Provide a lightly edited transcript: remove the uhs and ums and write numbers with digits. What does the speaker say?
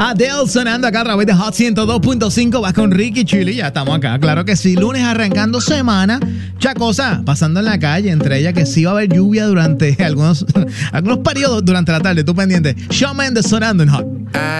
Adele sonando acá a través de Hot 102.5. Vas con Ricky Chili, ya estamos acá. Claro que sí, lunes arrancando semana. Chacosa, pasando en la calle, entre ellas que sí va a haber lluvia durante algunos periodos durante la tarde. Tú pendiente. Shawn Mendes sonando en Hot.